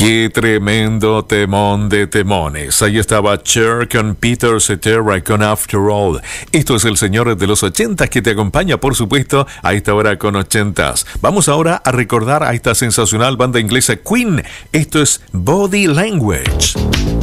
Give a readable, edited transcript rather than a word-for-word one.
Qué tremendo temón de temones. Ahí estaba Cher con Peter Cetera con After All. Esto es el señor de los 80 que te acompaña, por supuesto, a esta hora con 80s. Vamos ahora a recordar a esta sensacional banda inglesa Queen. Esto es Body Language.